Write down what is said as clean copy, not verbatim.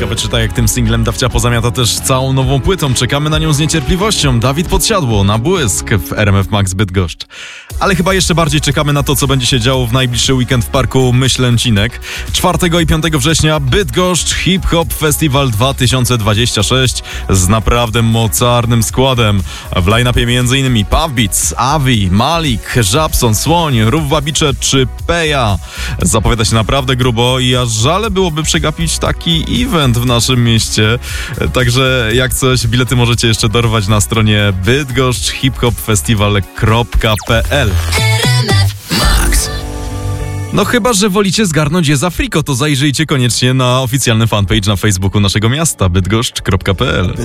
Ciekawe, czy tak jak tym singlem Dawcia pozamiata też całą nową płytą. Czekamy na nią z niecierpliwością. Dawid Podsiadło na błysk w RMF Max Bydgoszcz. Ale chyba jeszcze bardziej czekamy na to, co będzie się działo w najbliższy weekend w parku Myślęcinek. 4 i 5 września Bydgoszcz Hip Hop Festival 2026 z naprawdę mocarnym składem. W line-upie m.in. Puff Beats, Avi, Malik, Żabson, Słoń, Rów Babicze czy Peja. Zapowiada się naprawdę grubo i aż żale byłoby przegapić taki event w naszym mieście. Także jak coś, bilety możecie jeszcze dorwać na stronie bydgoszczhiphopfestival.pl. No chyba, że wolicie zgarnąć je za friko, to zajrzyjcie koniecznie na oficjalny fanpage na Facebooku naszego miasta bydgoszcz.pl.